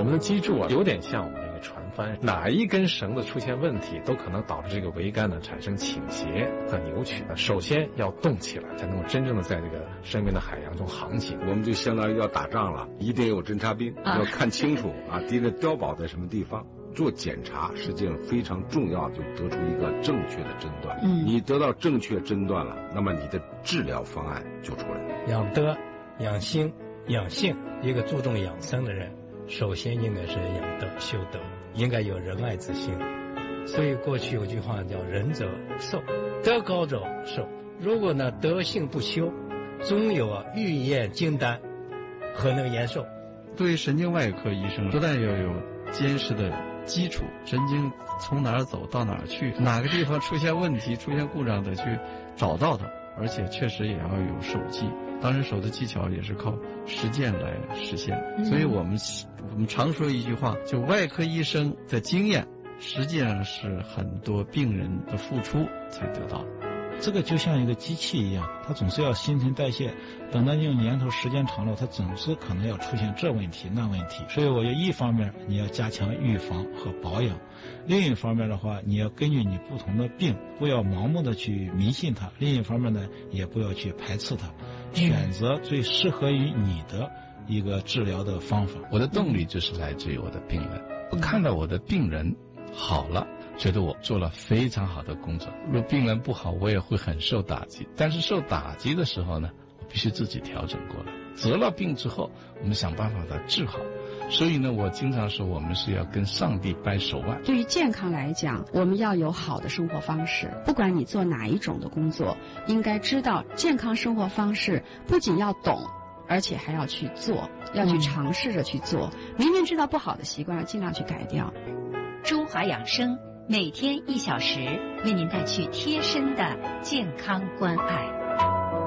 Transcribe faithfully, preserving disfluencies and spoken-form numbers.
们的脊柱啊，有点像我们这个船帆，哪一根绳子出现问题，都可能导致这个桅杆呢产生倾斜和扭曲。首先要动起来，才能够真正的在这个生命的海洋中航行。 我们就相当于要打仗了，一定有侦察兵，要看清楚啊，敌人碉堡在什么地方。做检查实际上非常重要，就得出一个正确的诊断。嗯，你得到正确诊断了，那么你的治疗方案就出来了。 养德、养心、养性，一个注重养生的人，首先应该是养德修德，应该有仁爱之心。所以过去有句话叫仁者寿，德高者寿。如果呢德性不修，终有啊欲验经丹，何能延寿？ 对于神经外科医生，不但要有坚实的基础，神经从哪儿走到哪儿去，哪个地方出现问题出现故障得去找到它，而且确实也要有手技。当然手的技巧也是靠实践来实现。嗯、所以我们我们常说一句话，就外科医生的经验实际上是很多病人的付出才得到的。 这个就像一个机器一样，它总是要新陈代谢，等到用年头时间长了，它总是可能要出现这问题那问题。所以我觉得一方面你要加强预防和保养，另一方面的话，你要根据你不同的病，不要盲目的去迷信它，另一方面呢，也不要去排斥它，选择最适合于你的一个治疗的方法。 我的动力就是来自于我的病人，我看到我的病人好了，觉得我做了非常好的工作。如果病人不好，我也会很受打击。但是受打击的时候呢，我必须自己调整过来。得了病之后，我们想办法把它治好。所以呢，我经常说，我们是要跟上帝掰手腕。 对于健康来讲，我们要有好的生活方式。不管你做哪一种的工作，应该知道健康生活方式不仅要懂，而且还要去做，要去尝试着去做。明明知道不好的习惯，要尽量去改掉。 中华养生每天一小时，为您带去贴身的健康关爱。